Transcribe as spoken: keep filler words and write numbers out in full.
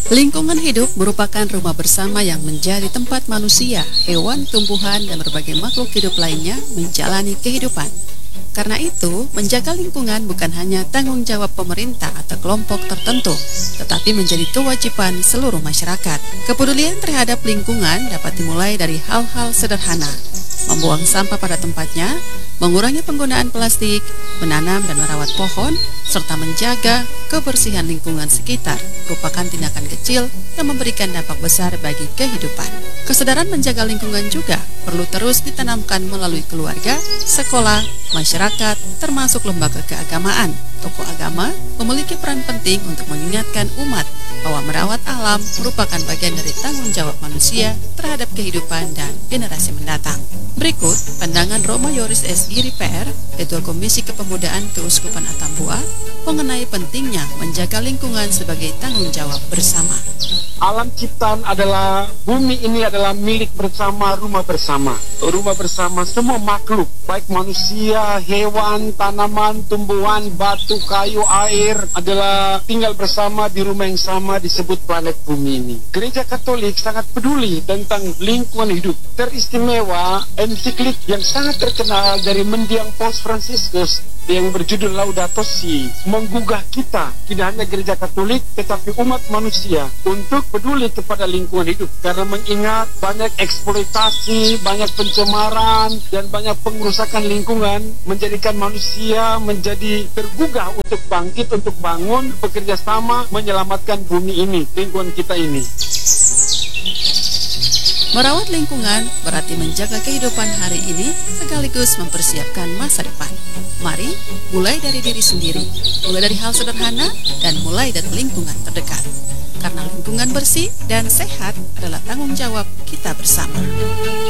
Lingkungan hidup merupakan rumah bersama yang menjadi tempat manusia, hewan, tumbuhan, dan berbagai makhluk hidup lainnya menjalani kehidupan. Karena itu, menjaga lingkungan bukan hanya tanggung jawab pemerintah atau kelompok tertentu, tetapi menjadi kewajiban seluruh masyarakat. Kepedulian terhadap lingkungan dapat dimulai dari hal-hal sederhana: membuang sampah pada tempatnya, mengurangi penggunaan plastik, menanam dan merawat pohon, serta menjaga kebersihan lingkungan sekitar merupakan tindakan kecil yang memberikan dampak besar bagi kehidupan. Kesadaran menjaga lingkungan juga perlu terus ditanamkan melalui keluarga, sekolah, masyarakat, termasuk lembaga keagamaan. Tokoh agama memiliki peran penting untuk mengingatkan umat bahwa merawat alam merupakan bagian dari tanggung jawab manusia terhadap kehidupan dan generasi mendatang. Berikut pandangan Romo Yoris S. Giriper, Ketua Komisi Kepemudaan Keuskupan Atambua, mengenai pentingnya menjaga lingkungan sebagai tanggung jawab bersama. Alam ciptaan adalah, bumi ini adalah milik bersama, rumah bersama. Rumah bersama semua makhluk, baik manusia, hewan, tanaman, tumbuhan, batu, kayu, air, adalah tinggal bersama di rumah yang sama disebut planet bumi ini. Gereja Katolik sangat peduli tentang lingkungan hidup. Teristimewa ensiklik yang sangat terkenal dari mendiang Paus Fransiskus yang berjudul Laudato Si menggugah kita, tidak hanya gereja Katolik tetapi umat manusia, untuk peduli kepada lingkungan hidup, karena mengingat banyak eksploitasi, banyak pencemaran dan banyak pengerusakan lingkungan menjadikan manusia menjadi tergugah untuk bangkit, untuk bangun, bekerja sama menyelamatkan bumi ini, lingkungan kita ini. Merawat lingkungan berarti menjaga kehidupan hari ini sekaligus mempersiapkan masa depan. Mari mulai dari diri sendiri, mulai dari hal sederhana, dan mulai dari lingkungan terdekat. Karena lingkungan bersih dan sehat adalah tanggung jawab kita bersama.